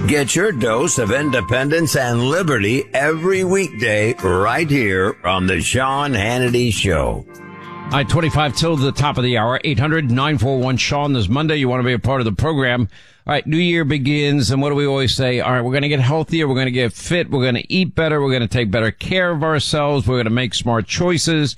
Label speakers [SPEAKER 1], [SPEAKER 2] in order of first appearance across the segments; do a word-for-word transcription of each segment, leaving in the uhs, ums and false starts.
[SPEAKER 1] Get your dose of independence and liberty every weekday right here on the Sean Hannity Show.
[SPEAKER 2] All right, twenty-five till the top of the hour, eight hundred nine four one Sean. This Monday, you want to be a part of the program. All right, New Year begins, and what do we always say? All right, we're going to get healthier, we're going to get fit, we're going to eat better, we're going to take better care of ourselves, we're going to make smart choices.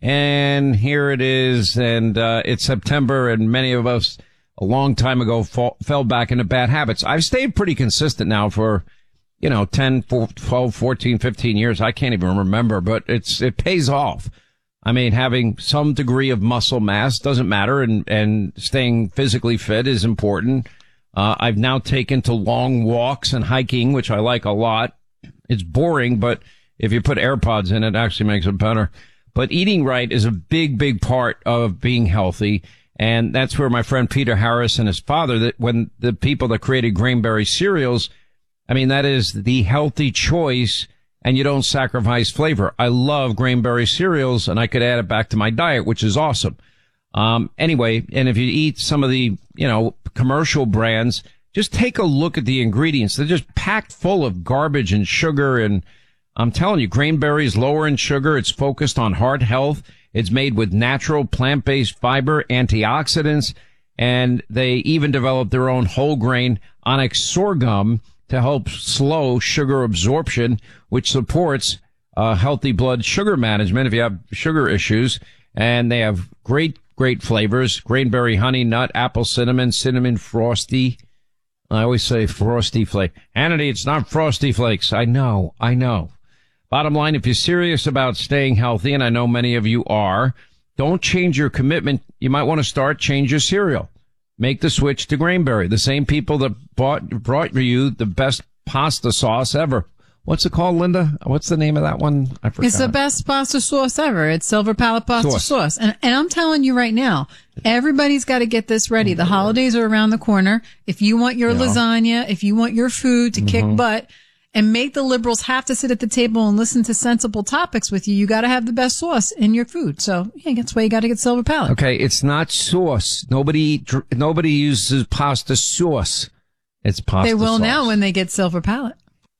[SPEAKER 2] And here it is, and uh, it's September, and many of us a long time ago fall, fell back into bad habits. I've stayed pretty consistent now for, you know, ten, twelve, fourteen, fifteen years. I can't even remember, but it's it pays off. I mean, having some degree of muscle mass doesn't matter, and, and staying physically fit is important. Uh, I've now taken to long walks and hiking, which I like a lot. It's boring, but if you put AirPods in, it actually makes it better. But eating right is a big, big part of being healthy. And that's where my friend Peter Harris and his father, that when the people that created Grainberry cereals, I mean, that is the healthy choice, and you don't sacrifice flavor. I love Grainberry cereals, and I could add it back to my diet, which is awesome. Um, anyway, and if you eat some of the, you know, commercial brands, just take a look at the ingredients. They're just packed full of garbage and sugar. And I'm telling you, Grainberry is lower in sugar. It's focused on heart health. It's made with natural plant-based fiber, antioxidants, and they even developed their own whole grain onyx sorghum to help slow sugar absorption, which supports uh, healthy blood sugar management if you have sugar issues. And they have great, great flavors: Grainberry honey nut, apple cinnamon, cinnamon frosty. I always say frosty flake. Hannity, it's not frosty flakes. I know, I know. Bottom line, if you're serious about staying healthy, and I know many of you are, don't change your commitment. You might want to start, change your cereal. Make the switch to Grainberry. The same people that bought, brought you the best pasta sauce ever. What's it called, Linda? What's the name of that one? I forgot.
[SPEAKER 3] It's the best pasta sauce ever. It's Silver Palate Pasta Sauce. sauce. And, and I'm telling you right now, everybody's got to get this ready. The holidays are around the corner. If you want your yeah. lasagna, if you want your food to mm-hmm. kick butt and make the liberals have to sit at the table and listen to sensible topics with you, you got to have the best sauce in your food. So yeah, that's why you got to get Silver Palate.
[SPEAKER 2] Okay, it's not sauce. Nobody, nobody uses pasta sauce. It's pasta
[SPEAKER 3] They will
[SPEAKER 2] sauce.
[SPEAKER 3] now when they get Silver Palate.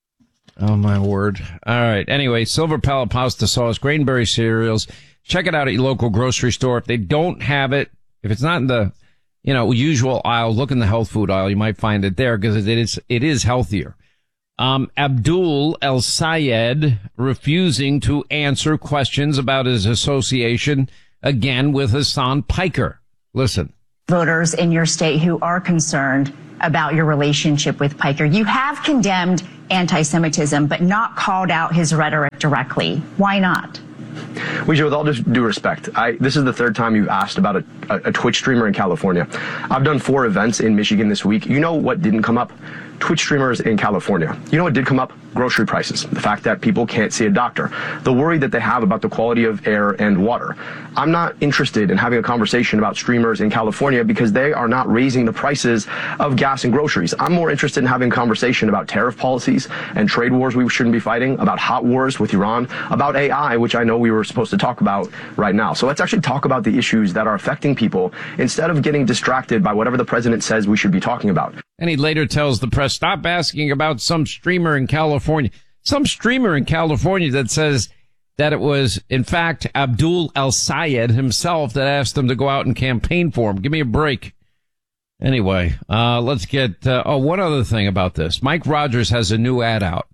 [SPEAKER 2] Oh, my word. All right. Anyway, Silver Palate pasta sauce, Grainberry cereals. Check it out at your local grocery store. If they don't have it, if it's not in the, you know, usual aisle, look in the health food aisle. You might find it there because it is, it is healthier. Um, Abdul El Sayed refusing to answer questions about his association again with Hassan Piker. Listen.
[SPEAKER 4] Voters in your state who are concerned about your relationship with Piker. You have condemned anti-Semitism, but not called out his rhetoric directly. Why not?
[SPEAKER 5] Weijia, with all due respect, I, this is the third time you've asked about a, a, a Twitch streamer in California. I've done four events in Michigan this week. You know what didn't come up? Twitch streamers in California. You know what did come up? Grocery prices. The fact that people can't see a doctor. The worry that they have about the quality of air and water. I'm not interested in having a conversation about streamers in California because they are not raising the prices of gas and groceries. I'm more interested in having a conversation about tariff policies and trade wars we shouldn't be fighting, about hot wars with Iran, about A I, which I know we were supposed to talk about right now. So let's actually talk about the issues that are affecting people instead of getting distracted by whatever the president says we should be talking about.
[SPEAKER 2] And he later tells the press, stop asking about some streamer in California. Some streamer in California that says that it was, in fact, Abdul El Sayed himself that asked him to go out and campaign for him. Give me a break. Anyway, uh, let's get, uh, oh, one other thing about this. Mike Rogers has a new ad out.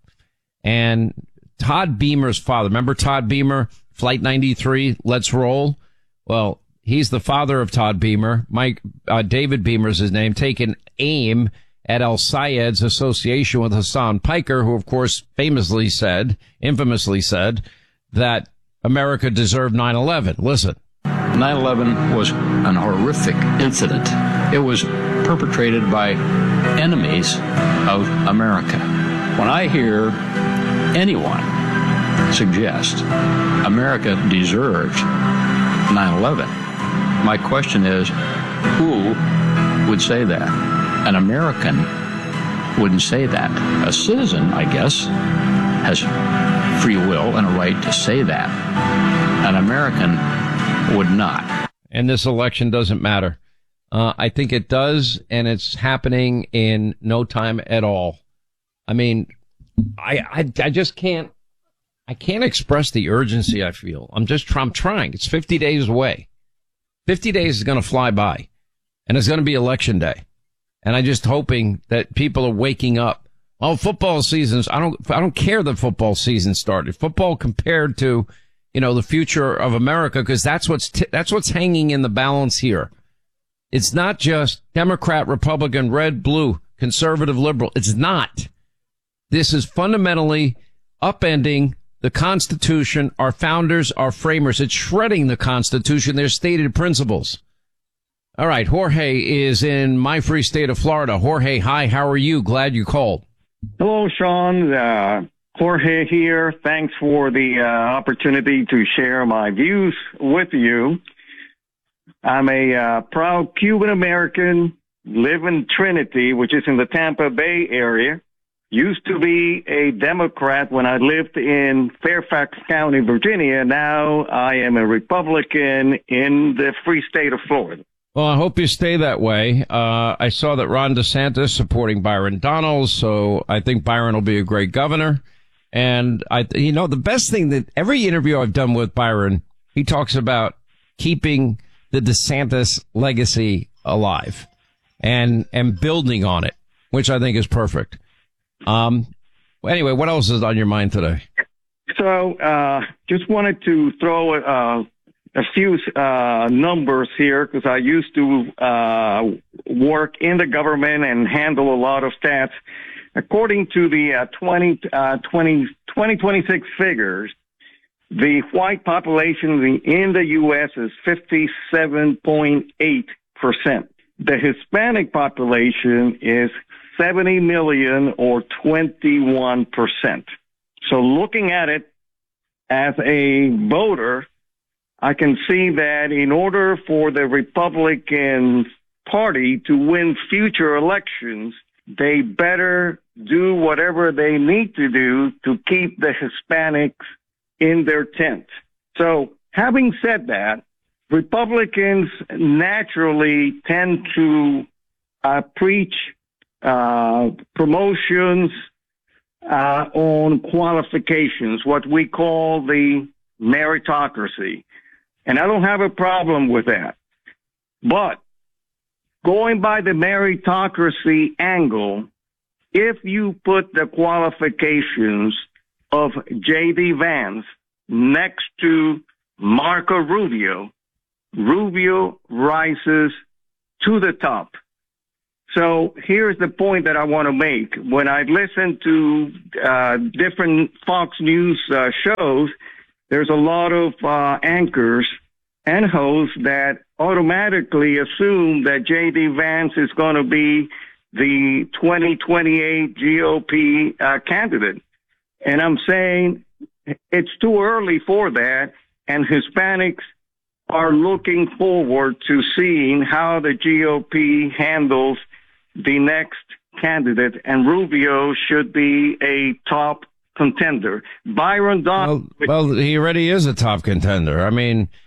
[SPEAKER 2] And Todd Beamer's father, remember Todd Beamer, Flight ninety-three, Let's Roll? Well, he's the father of Todd Beamer. Mike, uh, David Beamer is his name, taking aim at El Sayed's association with Hassan Piker, who, of course, famously said, infamously said, that America deserved nine eleven. Listen.
[SPEAKER 6] nine eleven was an horrific incident. It was perpetrated by enemies of America. When I hear anyone suggest America deserves nine eleven, my question is, who would say that? An American wouldn't say that. A citizen, I guess, has free will and a right to say that. An American would not.
[SPEAKER 2] And this election doesn't matter. Uh, I think it does, and it's happening in no time at all. I mean, I, I, I just can't, I can't express the urgency I feel. I'm just, I'm trying. It's fifty days away. fifty days is going to fly by, and it's going to be election day. And I'm just hoping that people are waking up. Oh, football seasons. I don't, I don't care that football season started. Football compared to, you know, the future of America, because that's what's, t- that's what's hanging in the balance here. It's not just Democrat, Republican, red, blue, conservative, liberal. It's not. This is fundamentally upending the Constitution, our founders, our framers. It's shredding the Constitution, their stated principles. All right, Jorge is in my free state of Florida. Jorge, hi, how are you? Glad you called.
[SPEAKER 7] Hello, Sean. Uh, Jorge here. Thanks for the uh, opportunity to share my views with you. I'm a uh, proud Cuban American, live in Trinity, which is in the Tampa Bay area. Used to be a Democrat when I lived in Fairfax County, Virginia. Now I am a Republican in the free state of Florida.
[SPEAKER 2] Well, I hope you stay that way. Uh, I saw that Ron DeSantis supporting Byron Donalds, so I think Byron will be a great governor. And I, you know, the best thing that every interview I've done with Byron, he talks about keeping the DeSantis legacy alive and, and building on it, which I think is perfect. Um, anyway, what else is on your mind today?
[SPEAKER 7] So, uh, just wanted to throw, uh, a few, uh, numbers here because I used to, uh, work in the government and handle a lot of stats. According to the, uh, twenty, uh, twenty, twenty twenty-six figures, the white population in the U S is fifty-seven point eight percent. The Hispanic population is seventy million or twenty-one percent. So looking at it as a voter, I can see that in order for the Republican Party to win future elections, they better do whatever they need to do to keep the Hispanics in their tent. So having said that, Republicans naturally tend to uh, preach uh, promotions uh, on qualifications, what we call the meritocracy. And I don't have a problem with that. But going by the meritocracy angle, if you put the qualifications of J D Vance next to Marco Rubio, Rubio rises to the top. So here's the point that I want to make. When I listen to uh, different Fox News uh, shows, there's a lot of uh, anchors and hosts that automatically assume that J D Vance is going to be the twenty twenty-eight G O P uh, candidate. And I'm saying it's too early for that, and Hispanics are looking forward to seeing how the G O P handles the next candidate, and Rubio should be a top contender. Byron Donalds.
[SPEAKER 2] Well, well, he already is a top contender. I mean,